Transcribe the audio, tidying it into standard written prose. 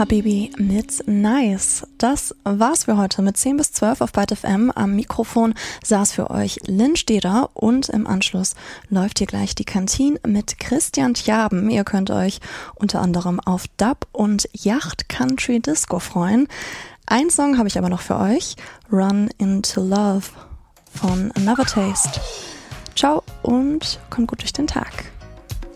Habibi mit Nice. Das war's für heute mit 10 bis 12 auf Byte FM. Am Mikrofon saß für euch Lynn Steder und im Anschluss läuft hier gleich die Kantine mit Christian Tjaben. Ihr könnt euch unter anderem auf Dub und Yacht Country Disco freuen. Ein Song habe ich aber noch für euch, Run Into Love von Another Taste. Ciao und kommt gut durch den Tag.